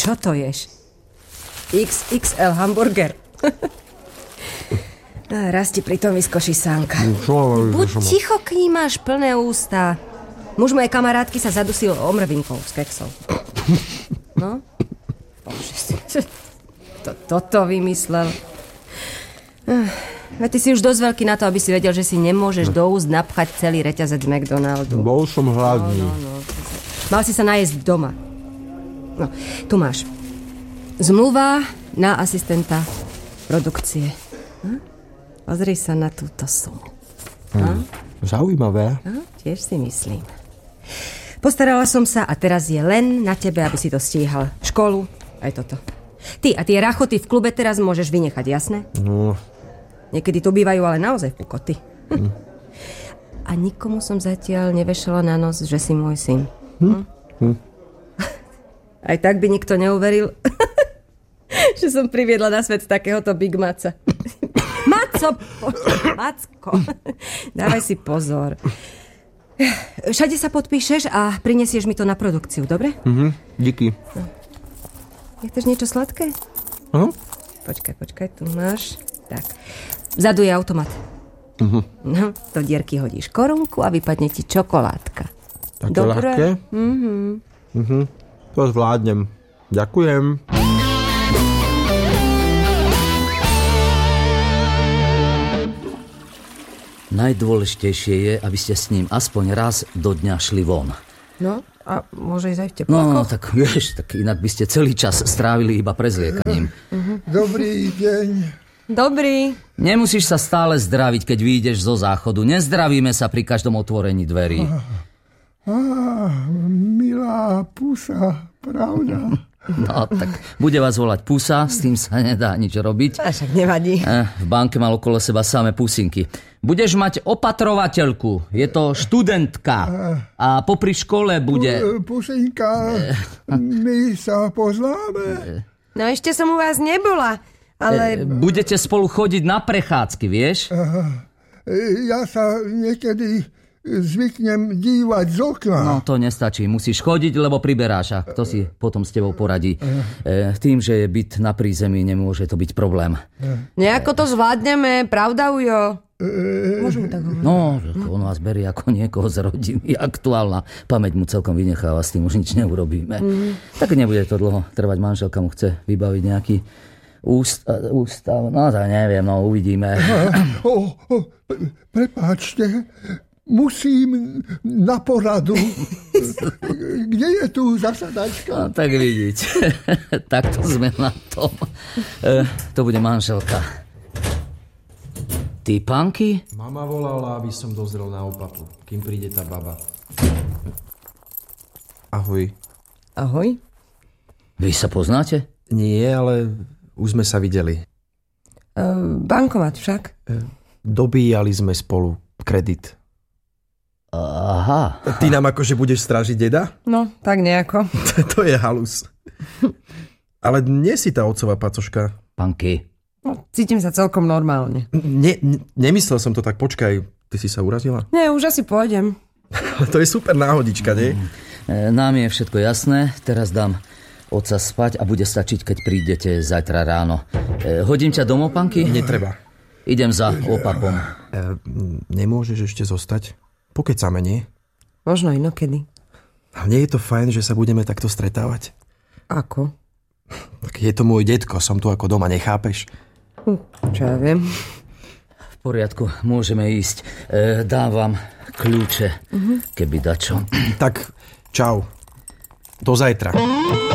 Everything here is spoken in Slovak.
Čo to ješ? XXL hamburger. Raz ti pritom vyskočí sánka. Buď ticho, kým máš plné ústa. Muž mojej kamarátky sa zadusil omrvinkou z keksov. No? Bože si. Toto vymyslel. Veď ty si už dosť veľký na to, aby si vedel, že si nemôžeš do úst napchať celý reťazec McDonaldu. Bol som hladný. No. Mal si sa najesť doma. No, tu máš. Zmluva na asistenta produkcie. Pozri sa na túto sumu. Zaujímavé. Tiež si myslím. Postarala som sa a teraz je len na tebe, aby si to stíhal. Školu, aj toto. Ty a tie rachoty v klube teraz môžeš vynechať, jasné? No. Niekedy tu bývajú ale naozaj pukoty. A nikomu som zatiaľ nevešala na nos, že si môj syn. Aj tak by nikto neuveril, že som priviedla na svet takéhoto Big Maca. Macko, dávaj si pozor. Všade sa podpíšeš a prinesieš mi to na produkciu, dobre? Díky. No. Nechceš niečo sladké? Počkaj, tu máš. Tak, vzadu je automat. No, do dierky hodíš korunku a vypadne ti čokoládka. Také ľahké? To zvládnem. Ďakujem. Najdôležitejšie je, aby ste s ním aspoň raz do dňa šli von. No, a môže ísť aj v teplákoch? No, tak vieš, tak inak by ste celý čas strávili iba prezliekaním. Dobrý deň. Dobrý. Nemusíš sa stále zdraviť, keď vyjdeš zo záchodu. Nezdravíme sa pri každom otvorení dverí. Milá pusa, pravda? No, tak bude vás volať pusa, s tým sa nedá nič robiť. A však nevadí. V banke mal okolo seba samé pusinky. Budeš mať opatrovateľku, je to študentka. A popri škole bude... Pusinka, my sa poznáme. No ešte som u vás nebola, ale... Budete spolu chodiť na prechádzky, vieš? Ja sa niekedy zvyknem dívať z okna. No to nestačí, musíš chodiť, lebo priberáš a kto si potom s tebou poradí. Tým, že je byt na prízemí, nemôže to byť problém. Nejako to zvládneme, pravda, Ujo? Môžem tak hovoriť. No, on vás berie ako niekoho z rodiny. Aktuálna pamäť mu celkom vynecháva, s tým už nič neurobíme. Tak nebude to dlho trvať, manželka mu chce vybaviť nejaký ústav. No to neviem, no uvidíme. Prepáčte, musím na poradu. Kde je tu zasadačka? No, tak vidíte. Takto sme na tom. To bude manželka. Ty, Panky? Mama volala, aby som dozrel na opapu, kým príde tá baba. Ahoj. Ahoj. Vy sa poznáte? Nie, ale už sme sa videli. Bankomat však. Dobíjali sme spolu kredit. Aha. Ty nám akože budeš strážiť deda? No, tak nejako. To je halus. Ale nie si tá otcová pacoška. Panky. No, cítim sa celkom normálne. Nemyslel som to tak, počkaj. Ty si sa urazila? Nie, už asi pôjdem. To je super náhodička, nie? Nám je všetko jasné. Teraz dám otca spať a bude stačiť, keď prídete zajtra ráno. Hodím ťa domov, Panky? Netreba. Idem za opapom. Nemôžeš ešte zostať? Pokecáme, nie? Možno inokedy. Ale nie je to fajn, že sa budeme takto stretávať? Ako? Tak je to môj detko, som tu ako doma, nechápeš? Čo ja viem. V poriadku, môžeme ísť. Dávam kľúče, keby dačo. Tak, čau. Do zajtra.